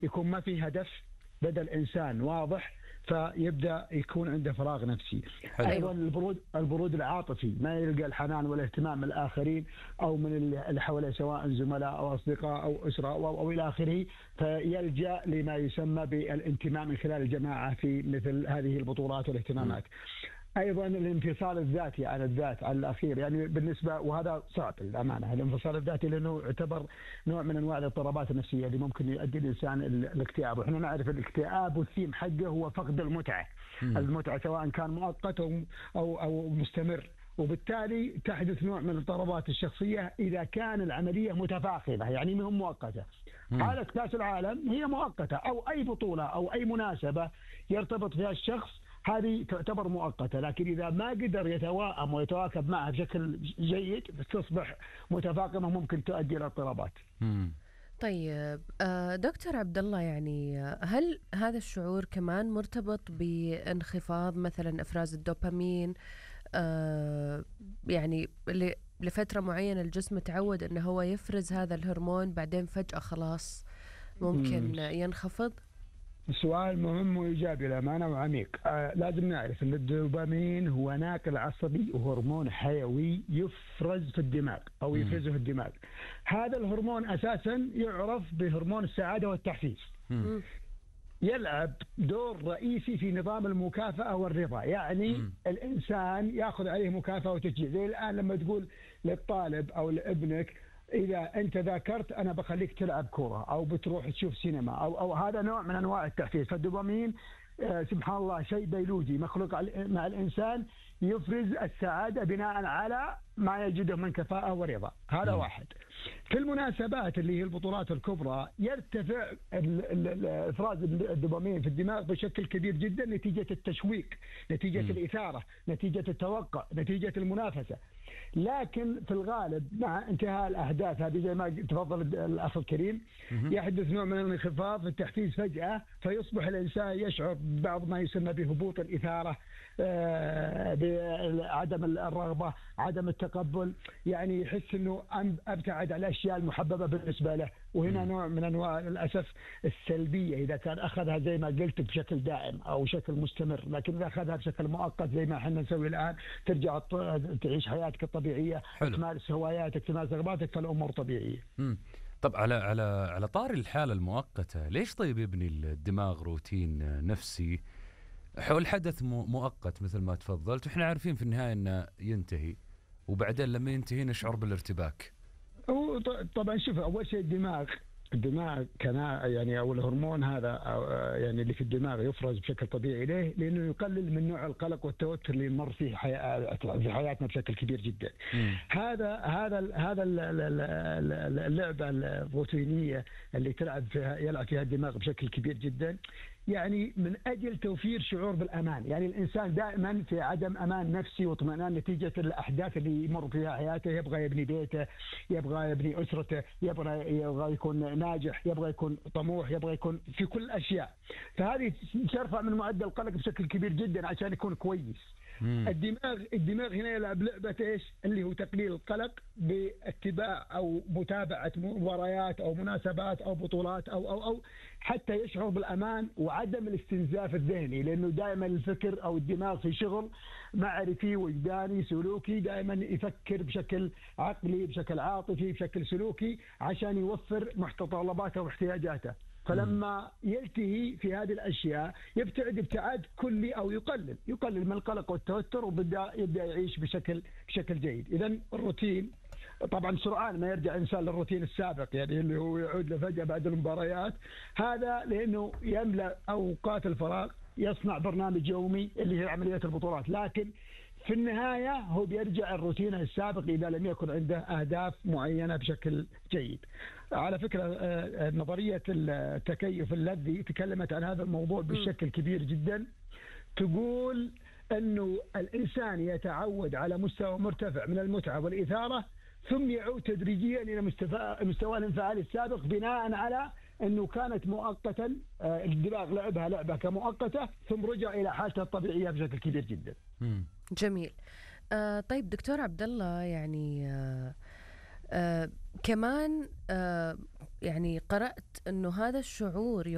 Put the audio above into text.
يكون ما في هدف، بدأ الإنسان واضح فيبدأ يكون عنده فراغ نفسي. حلو. أيضا البرود العاطفي، ما يلقى الحنان والاهتمام من الآخرين أو من اللي حوله سواء زملاء أو أصدقاء أو أسرة أو إلى آخره، فيلجأ لما يسمى بالانتماء من خلال الجماعة في مثل هذه البطولات والاهتمامات. ايضا الانفصال الذاتي عن الذات على الاخير، يعني بالنسبه، وهذا صعب للامانه الانفصال الذاتي، لانه يعتبر نوع من انواع الاضطرابات النفسيه اللي ممكن يؤدي الانسان الاكتئاب، واحنا نعرف الاكتئاب والثيم حقه هو فقد المتعه. المتعه سواء كان مؤقت او مستمر، وبالتالي تحدث نوع من الاضطرابات الشخصيه اذا كان العمليه متفاقمه، يعني ما هي مؤقته. حاله كاس العالم هي مؤقته، او اي بطوله او اي مناسبه يرتبط فيها الشخص هذه تعتبر مؤقتة، لكن إذا ما قدر يتواءم ويتواكب معها بشكل جيد تصبح متفاقمة، ممكن تؤدي إلى اضطرابات. طيب دكتور عبد الله، يعني هل هذا الشعور كمان مرتبط بانخفاض مثلا إفراز الدوبامين؟ يعني لفترة معينة الجسم تعود أنه هو يفرز هذا الهرمون، بعدين فجأة خلاص ممكن ينخفض. سؤال مهم وإيجابي للأمانة وعميق. لازم نعرف أن الدوبامين هو ناقل عصبي وهرمون حيوي يفرز في الدماغ أو يفرزه الدماغ. هذا الهرمون أساسا يعرف بهرمون السعادة والتحفيز. يلعب دور رئيسي في نظام المكافأة والرضا، يعني الإنسان يأخذ عليه مكافأة وتشجيع. زي الآن لما تقول للطالب أو لابنك إذا أنت ذاكرت أنا بخليك تلعب كرة أو بتروح تشوف سينما أو هذا نوع من أنواع التحفيز. فالدوبامين سبحان الله شيء بيولوجي مخلوق مع الإنسان، يفرز السعادة بناء على ما يجده من كفاءة ورضا. هذا واحد. في المناسبات اللي هي البطولات الكبرى يرتفع افراز الدوبامين في الدماغ بشكل كبير جدا نتيجة التشويق، نتيجة الإثارة، نتيجة التوقع، نتيجة المنافسة. لكن في الغالب مع انتهاء الأحداث هذه زي ما تفضل الأخ الكريم يحدث نوع من الانخفاض في التحفيز فجأة، فيصبح الإنسان يشعر بعض ما يسمى بهبوط الإثارة، بعدم الرغبة، عدم التقبل، يعني يحس أنه أبتعد عن الأشياء المحببة بالنسبة له. وهنا نوع من أنواع للأسف السلبية إذا كان أخذها زي ما قلت بشكل دائم أو شكل مستمر. لكن إذا أخذها بشكل مؤقت زي ما احنا نسوي الآن، ترجع تعيش حياتك الطبيعية، تمارس هواياتك، تمارس رغباتك، فالأمور طبيعية. طب على طار الحالة المؤقتة، ليش طيب يبني الدماغ روتين نفسي حول حدث مؤقت مثل ما تفضلت، وإحنا عارفين في النهاية أنه ينتهي، وبعدين لما ينتهي نشعر بالارتباك؟ طبعا شوف، أول شيء الدماغ كان يعني أو الهرمون هذا يعني اللي في الدماغ يفرز بشكل طبيعي. ليه؟ لأنه يقلل من نوع القلق والتوتر اللي يمر فيه في حياتنا بشكل كبير جدا. هذا اللعبة الروتينية اللي يلعب فيها الدماغ بشكل كبير جدا، يعني من أجل توفير شعور بالأمان. يعني الإنسان دائما في عدم أمان نفسي واطمئنان نتيجة الأحداث اللي يمر فيها حياته. يبغى يبني بيته، يبغى يبني أسرته، يبغى يكون ناجح، يبغى يكون طموح، يبغى يكون في كل الأشياء. فهذه ترفع من معدل القلق بشكل كبير جدا عشان يكون كويس. الدماغ هنا يلعب لعبة ايش؟ اللي هو تقليل القلق باتباع او متابعة مباريات او مناسبات او بطولات او حتى يشعر بالامان وعدم الاستنزاف الذهني، لانه دائما الفكر او الدماغ في شغل معرفي وجداني سلوكي، دائما يفكر بشكل عقلي، بشكل عاطفي، بشكل سلوكي، عشان يوفر متطلباته واحتياجاته. فلما يلتهي في هذه الأشياء يبتعد ابتعاد كلي أو يقلل من القلق والتوتر، يبدأ يعيش بشكل جيد. إذن الروتين طبعا سرعان ما يرجع إنسان للروتين السابق، يعني اللي هو يعود له فجأة بعد المباريات، هذا لأنه يملأ أوقات الفراغ، يصنع برنامج يومي اللي هي عملية البطولات. لكن في النهاية هو بيرجع الروتين السابق إذا لم يكن عنده أهداف معينة بشكل جيد. على فكرة نظرية التكيف الذي تكلمت عن هذا الموضوع بشكل كبير جدا، تقول أنه الإنسان يتعود على مستوى مرتفع من المتعة والإثارة، ثم يعود تدريجيا إلى مستوى الانفعال السابق بناء على أنه كانت مؤقتا، الدماغ لعبها كمؤقتة، ثم رجع إلى حالته الطبيعية بشكل كبير جدا. جميل. طيب دكتور عبد الله، يعني كمان يعني قرأت أنه هذا الشعور